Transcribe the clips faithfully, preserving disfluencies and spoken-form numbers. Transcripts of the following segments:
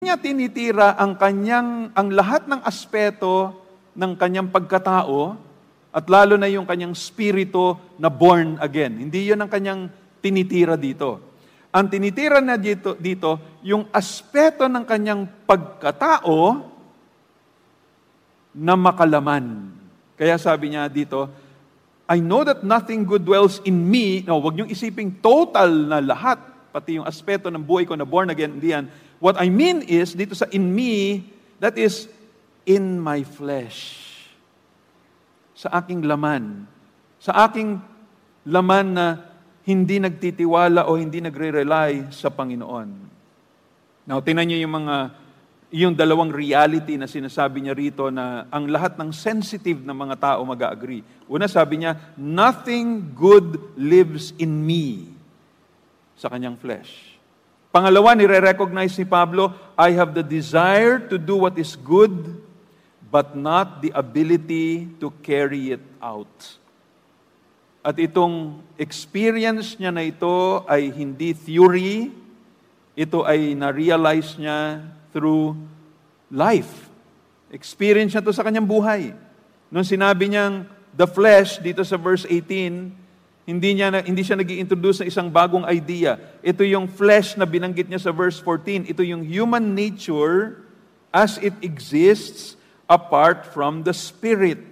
niya tinitira ang kanyang, ang lahat ng aspeto ng kanyang pagkatao at lalo na yung kanyang spirito na born again. Hindi yun ang kanyang tinitira dito. Ang tinitira na dito, dito yung aspeto ng kanyang pagkatao na makalaman. Kaya sabi niya dito, I know that nothing good dwells in me. No, wag niyong isiping total na lahat, pati yung aspeto ng buhay ko na born again, hindi yan. What I mean is, dito sa in me, that is in my flesh. Sa aking laman. Sa aking laman na hindi nagtitiwala o hindi nagre-rely sa Panginoon. Now, tingnan niyo yung mga, yung dalawang reality na sinasabi niya rito na ang lahat ng sensitive na mga tao mag-agree. Una, sabi niya, nothing good lives in me. Sa kanyang flesh. Pangalawa, nire-recognize ni Pablo, I have the desire to do what is good, but not the ability to carry it out. At itong experience niya na ito ay hindi theory, ito ay na-realize niya through life. Experience niya ito sa kanyang buhay. Nung sinabi niyang the flesh, dito sa verse eighteen, Hindi, niya na, hindi siya nag-i-introduce ng isang bagong idea. Ito yung flesh na binanggit niya sa verse fourteen. Ito yung human nature as it exists apart from the Spirit.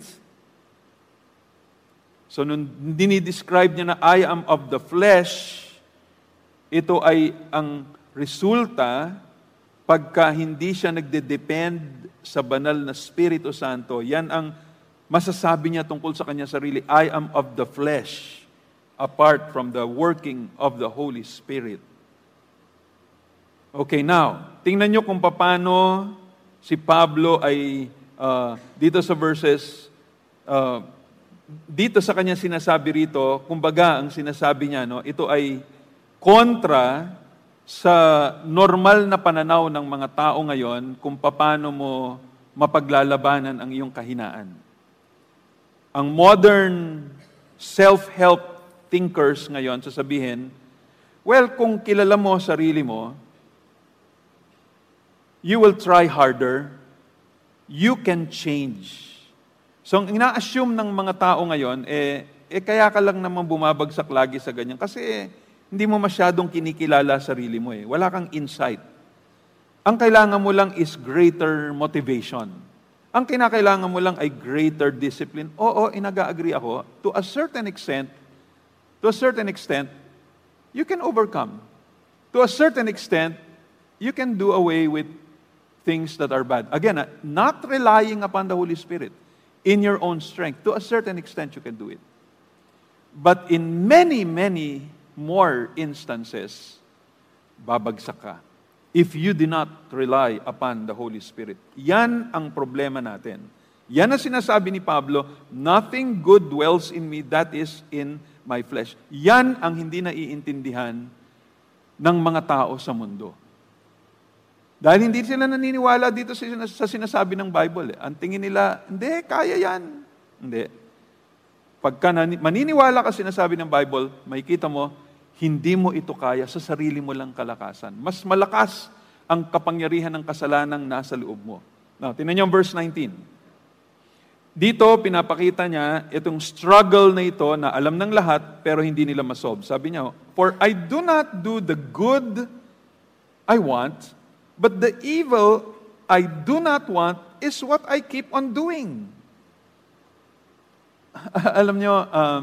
So, nung dinidescribe niya na I am of the flesh, ito ay ang resulta pagka hindi siya nagde-depend sa banal na Espiritu Santo. Yan ang masasabi niya tungkol sa kanya sarili. I am of the flesh. Apart from the working of the Holy Spirit. Okay, now, tingnan nyo kung paano si Pablo ay, uh, dito sa verses, uh, dito sa kanya sinasabi rito, kumbaga ang sinasabi niya, no, ito ay kontra sa normal na pananaw ng mga tao ngayon kung paano mo mapaglalabanan ang iyong kahinaan. Ang modern self-help thinkers ngayon, sasabihin, well, kung kilala mo sarili mo, you will try harder, you can change. So, ang ina-assume ng mga tao ngayon, eh, eh kaya ka lang naman bumabagsak lagi sa ganyan. Kasi eh, hindi mo masyadong kinikilala sarili mo eh. Wala kang insight. Ang kailangan mo lang is greater motivation. Ang kinakailangan mo lang ay greater discipline. Oo, inaga-agree ako. To a certain extent, To a certain extent, you can overcome. To a certain extent, you can do away with things that are bad. Again, not relying upon the Holy Spirit in your own strength. To a certain extent, you can do it. But in many, many more instances, babagsak ka if you do not rely upon the Holy Spirit. Yan ang problema natin. Yan ang sinasabi ni Pablo, nothing good dwells in me, that is in my flesh. Yan ang hindi naiintindihan ng mga tao sa mundo. Dahil hindi sila naniniwala dito sa sinasabi ng Bible. Eh. Ang tingin nila, hindi, kaya yan. Hindi. Pagka maniniwala ka sinasabi ng Bible, makikita mo, hindi mo ito kaya sa sarili mo lang kalakasan. Mas malakas ang kapangyarihan ng kasalanang nasa loob mo. Now, tingnan niyo ang verse nineteen. Dito, pinapakita niya itong struggle na ito na alam ng lahat pero hindi nila masolve. Sabi niya, for I do not do the good I want, but the evil I do not want is what I keep on doing. Alam niyo, um,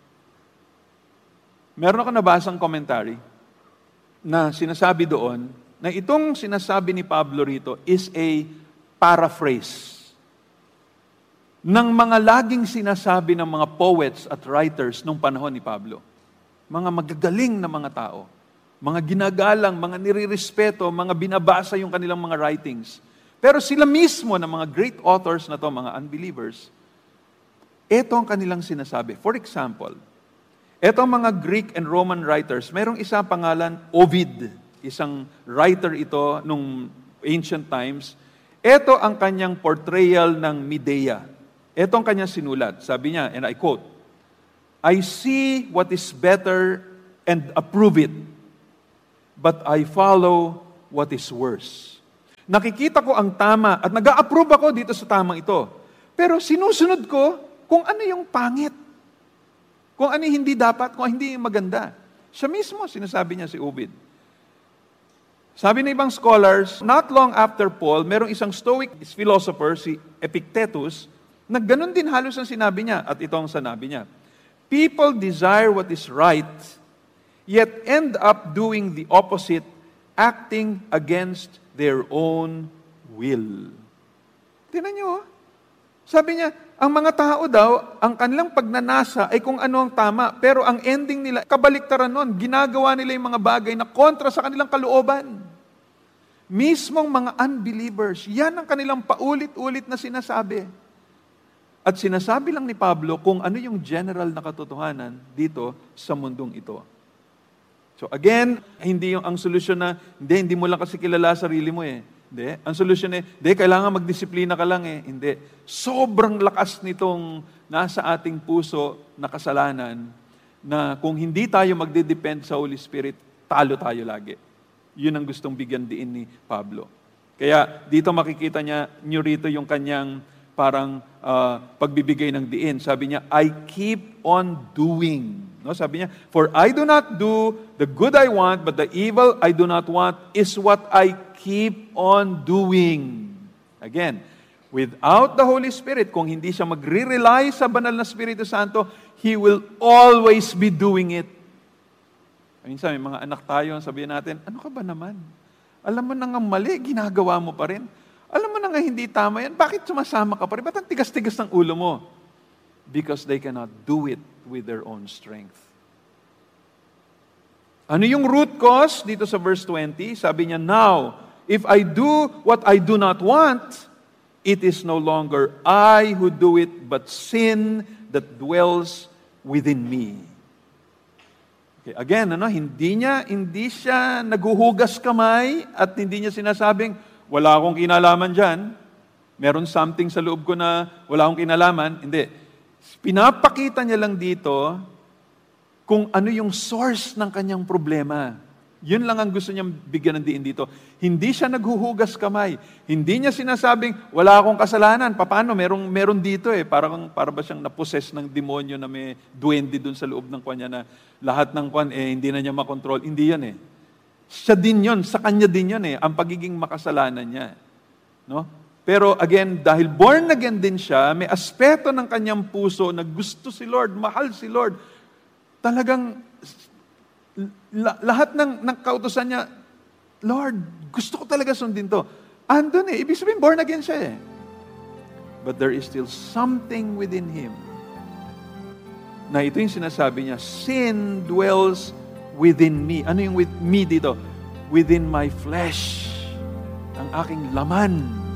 meron ako nabasang commentary na sinasabi doon na itong sinasabi ni Pablo rito is a paraphrase ng mga laging sinasabi ng mga poets at writers nung panahon ni Pablo. Mga magagaling na mga tao, mga ginagalang, mga nirirespeto, mga binabasa yung kanilang mga writings. Pero sila mismo na mga great authors na to, mga unbelievers, ito ang kanilang sinasabi. For example, etong mga Greek and Roman writers, mayroong isang pangalan, Ovid. Isang writer ito nung ancient times. Ito ang kanyang portrayal ng Medea. Ito ang kanyang sinulat. Sabi niya, and I quote, I see what is better and approve it, but I follow what is worse. Nakikita ko ang tama at nag-a-approve ako dito sa tamang ito. Pero sinusunod ko kung ano yung pangit. Kung ano yung hindi dapat, kung hindi yung maganda. Siya mismo, sinasabi niya si Obed. Sabi ng ibang scholars, not long after Paul, merong isang Stoic philosopher, si Epictetus, na ganun din halos ang sinabi niya, at ito ang sinabi niya. People desire what is right, yet end up doing the opposite, acting against their own will. Tingnan niyo, oh. Sabi niya, ang mga tao daw, ang kanilang pagnanasa ay kung ano ang tama, pero ang ending nila, kabaliktaran nun, ginagawa nila yung mga bagay na kontra sa kanilang kalooban. Mismong mga unbelievers, yan ang kanilang paulit-ulit na sinasabi. At sinasabi lang ni Pablo kung ano yung general na katotohanan dito sa mundong ito. So again, hindi yung ang solusyon na, hindi, hindi mo lang kasi kilala sarili mo eh. Hindi. Ang solusyon eh, hindi, kailangan magdisiplina ka lang eh. Hindi. Sobrang lakas nitong nasa ating puso na kasalanan na kung hindi tayo magde-depend sa Holy Spirit, talo tayo lagi. Yun ang gustong bigyan diin ni Pablo. Kaya dito makikita niya, niyo rito yung kanyang parang uh, pagbibigay ng diin. Sabi niya, I keep on doing. No, sabi niya, for I do not do the good I want, but the evil I do not want is what I keep on doing. Again, without the Holy Spirit, kung hindi siya magre-rely sa banal na Espiritu Santo, He will always be doing it. Minsan may mga anak tayo, sabihin natin, ano ka ba naman? Alam mo na nga mali, ginagawa mo pa rin. Alam mo na nga hindi tama yan, bakit sumasama ka pa rin? Ba't ang tigas-tigas ng ulo mo? Because they cannot do it with their own strength. Ano yung root cause dito sa verse twenty? Sabi niya, now, if I do what I do not want, it is no longer I who do it, but sin that dwells within me. Okay, again, ano, hindi niya, hindi siya naghuhugas kamay at hindi niya sinasabing, wala akong kinalaman dyan, meron something sa loob ko na wala akong kinalaman. Hindi. Pinapakita niya lang dito kung ano yung source ng kanyang problema. Yun lang ang gusto niyang bigyan ng diin dito. Hindi siya naghuhugas kamay. Hindi niya sinasabing, wala akong kasalanan. Paano? Merong, meron dito eh. Parang, para ba siyang naposes ng demonyo na may duwende dun sa loob ng kanya na lahat ng kwan eh, hindi na niya makontrol. Hindi yan eh. Siya din yun. Sa kanya din yun eh. Ang pagiging makasalanan niya. No? Pero again, dahil born again din siya, may aspeto ng kanyang puso na gusto si Lord, mahal si Lord. Talagang lahat ng, ng kautusan niya, Lord, gusto ko talaga sundin to. Andun eh. Ibig sabihin, born again siya eh. But there is still something within him na ito yung sinasabi niya, sin dwells within me. Ano yung with me dito? Within my flesh. Ang aking laman.